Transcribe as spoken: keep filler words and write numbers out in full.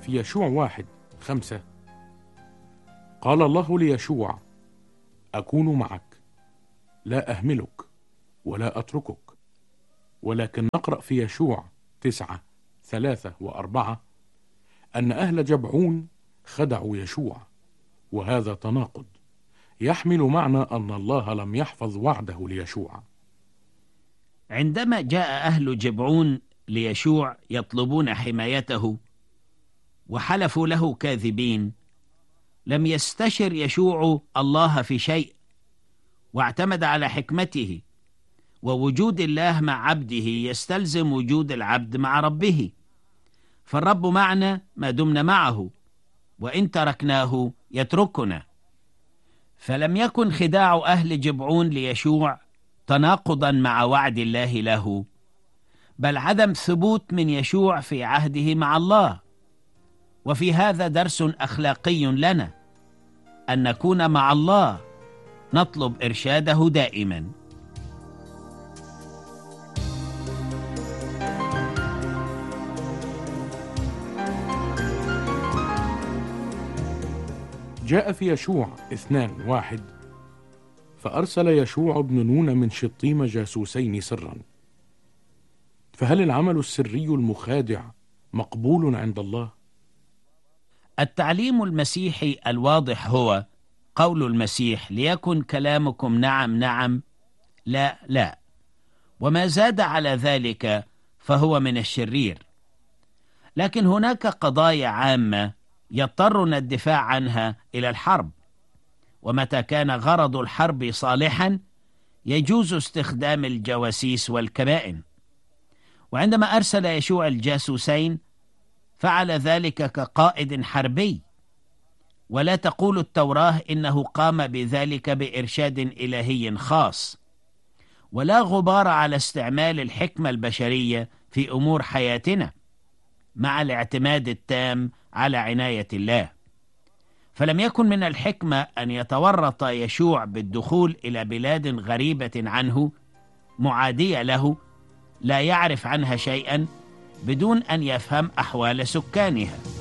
في يشوع واحد خمسة قال الله ليشوع: أكون معك، لا أهملك ولا أتركك. ولكن نقرأ في يشوع تسعة ثلاثة وأربعة أن أهل جبعون خدعوا يشوع، وهذا تناقض يحمل معنى أن الله لم يحفظ وعده ليشوع. عندما جاء أهل جبعون ليشوع يطلبون حمايته وحلفوا له كاذبين، لم يستشر يشوع الله في شيء، واعتمد على حكمته، ووجود الله مع عبده يستلزم وجود العبد مع ربه، فالرب معنا ما دمنا معه، وإن تركناه يتركنا. فلم يكن خداع أهل جبعون ليشوع تناقضا مع وعد الله له، بل عدم ثبوت من يشوع في عهده مع الله. وفي هذا درس أخلاقي لنا، أن نكون مع الله، نطلب إرشاده دائما. جاء في يشوع اثنان واحد فأرسل يشوع بن نون من شطيم جاسوسين سرا. فهل العمل السري المخادع مقبول عند الله؟ التعليم المسيحي الواضح هو قول المسيح: ليكن كلامكم نعم نعم، لا لا، وما زاد على ذلك فهو من الشرير. لكن هناك قضايا عامة يضطرنا الدفاع عنها إلى الحرب، ومتى كان غرض الحرب صالحا يجوز استخدام الجواسيس والكبائن. وعندما أرسل يشوع الجاسوسين فعل ذلك كقائد حربي، ولا تقول التوراة إنه قام بذلك بإرشاد إلهي خاص، ولا غبار على استعمال الحكمة البشرية في أمور حياتنا مع الاعتماد التام على عناية الله. فلم يكن من الحكمة أن يتورط يشوع بالدخول إلى بلاد غريبة عنه معادية له، لا يعرف عنها شيئا، بدون أن يفهم أحوال سكانها.